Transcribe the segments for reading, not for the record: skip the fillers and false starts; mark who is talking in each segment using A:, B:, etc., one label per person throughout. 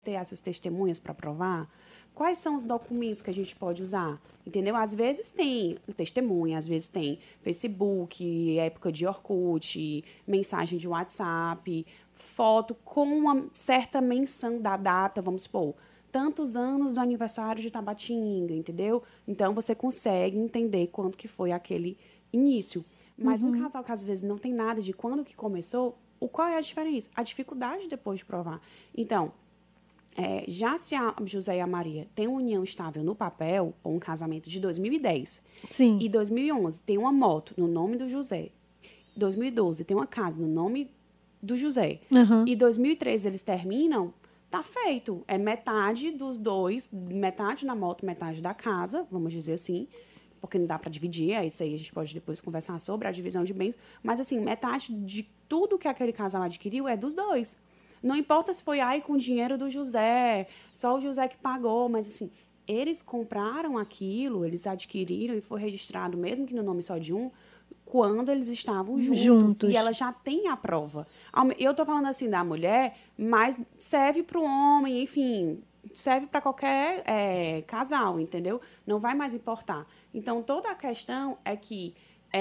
A: ter essas testemunhas para provar? Quais são os documentos que a gente pode usar? Entendeu? Às vezes tem testemunha, às vezes tem Facebook, época de Orkut, mensagem de WhatsApp, foto com uma certa menção da data, vamos supor, tantos anos do aniversário de Tabatinga, entendeu? Então, você consegue entender quando que foi aquele início. Mas um casal que às vezes não tem nada de quando que começou, qual é a diferença? A dificuldade depois de provar. Então, já se a José e a Maria têm uma união estável no papel, ou um casamento de 2010,
B: Sim.
A: e 2011 tem uma moto no nome do José, 2012 tem uma casa no nome do José,
B: Aham.
A: e 2013 eles terminam, tá feito. É metade dos dois, metade na moto, metade da casa, vamos dizer assim, porque não dá para dividir, é isso aí, a gente pode depois conversar sobre a divisão de bens, mas assim, metade de tudo que aquele casal adquiriu é dos dois. Não importa se foi com o dinheiro do José, só o José que pagou, mas assim, eles compraram aquilo, eles adquiriram e foi registrado, mesmo que no nome só de um, quando eles estavam juntos. E
B: Juntos.
A: ela já tem a prova. Eu tô falando assim da mulher, mas serve para o homem, enfim, serve para qualquer casal, entendeu? Não vai mais importar. Então, toda a questão é que,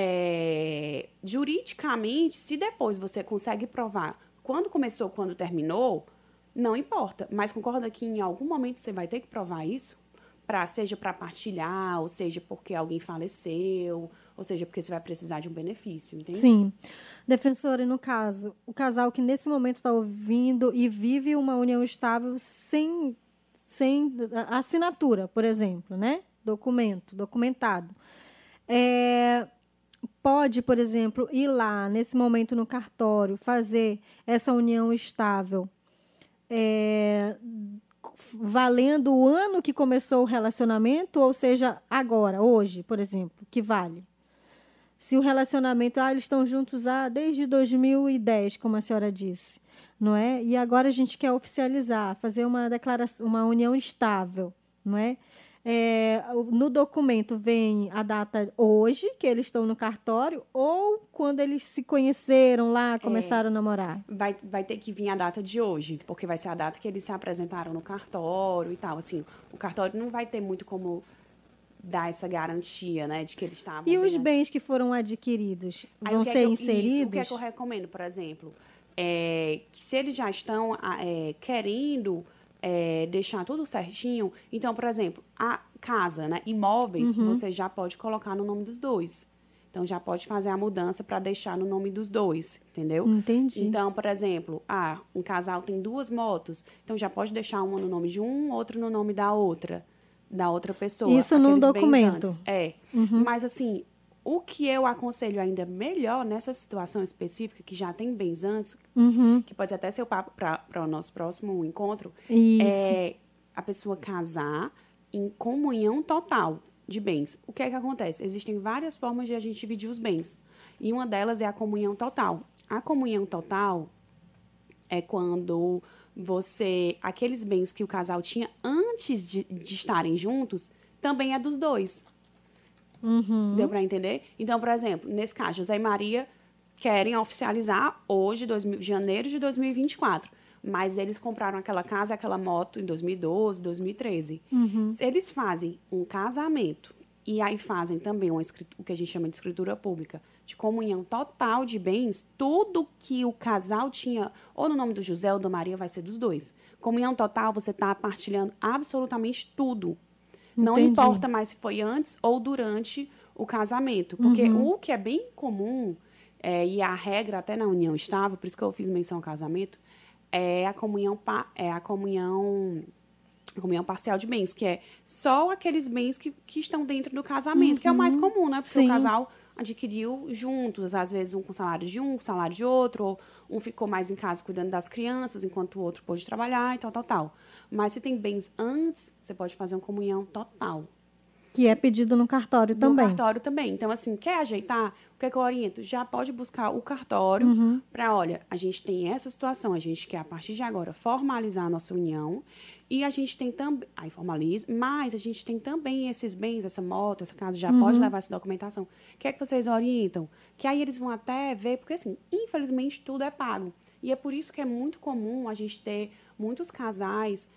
A: juridicamente, se depois você consegue provar quando começou, quando terminou, não importa. Mas concorda que em algum momento você vai ter que provar isso? Seja para partilhar, ou seja porque alguém faleceu, ou seja porque você vai precisar de um benefício, entende?
B: Sim. Defensora, e no caso, o casal que nesse momento está ouvindo e vive uma união estável sem assinatura, por exemplo, né? Documentado. É, pode, por exemplo, ir lá nesse momento no cartório, fazer essa união estável, é, valendo o ano que começou o relacionamento, ou seja, agora, hoje, por exemplo, que vale. Se o relacionamento, eles estão juntos desde 2010, como a senhora disse, não é? E agora a gente quer oficializar, fazer uma declaração, uma união estável, não é? No documento vem a data hoje, que eles estão no cartório, ou quando eles se conheceram lá, começaram a namorar.
A: Vai ter que vir a data de hoje, porque vai ser a data que eles se apresentaram no cartório e tal. Assim, o cartório não vai ter muito como dar essa garantia, né, de que eles estavam
B: E os
A: bem antes.
B: bens que foram adquiridos
A: Aí
B: vão ser
A: o que é que eu
B: inseridos?
A: recomendo, por exemplo? Que se eles já estão querendo deixar tudo certinho, então, por exemplo, a casa, né, imóveis, você já pode colocar no nome dos dois. Então, já pode fazer a mudança para deixar no nome dos dois, entendeu?
B: Entendi.
A: Então, por exemplo, um casal tem duas motos, então já pode deixar uma no nome de um, outra no nome da outra pessoa,
B: Isso num
A: aqueles bens
B: documento.
A: antes. Mas assim, o que eu aconselho ainda melhor nessa situação específica, que já tem bens antes, que pode até ser o papo para o nosso próximo encontro,
B: Isso.
A: é a pessoa casar em comunhão total de bens. O que é que acontece? Existem várias formas de a gente dividir os bens. E uma delas é a comunhão total. A comunhão total é quando aqueles bens que o casal tinha antes de estarem juntos, também é dos dois. Deu para entender? Então, por exemplo, nesse caso, José e Maria querem oficializar hoje, janeiro de 2024. Mas eles compraram aquela casa, aquela moto em 2012, 2013. Se eles fazem um casamento e aí fazem também o que a gente chama de escritura pública, de comunhão total de bens, tudo que o casal tinha, ou no nome do José ou da Maria, vai ser dos dois. Comunhão total, você está partilhando absolutamente tudo. Não
B: Entendi.
A: importa mais se foi antes ou durante o casamento. Porque o que é bem comum, e a regra até na união estável, por isso que eu fiz menção ao casamento, é a comunhão parcial de bens, que é só aqueles bens que estão dentro do casamento, que é o mais comum, né? Porque o
B: Sim.
A: casal adquiriu juntos, às vezes um com salário de um salário de outro, ou um ficou mais em casa cuidando das crianças, enquanto o outro pôde trabalhar e tal, tal, tal. Mas se tem bens antes, você pode fazer uma comunhão total.
B: Que é pedido no cartório
A: No
B: também.
A: cartório também. Então, assim, quer ajeitar? O que é que eu oriento? Já pode buscar o cartório para, olha, a gente tem essa situação, a gente quer, a partir de agora, formalizar a nossa união e a gente tem também, aí formaliza, mas a gente tem também esses bens, essa moto, essa casa, já pode levar essa documentação. O que é que vocês orientam? Que aí eles vão até ver, porque, assim, infelizmente, tudo é pago. E é por isso que é muito comum a gente ter muitos casais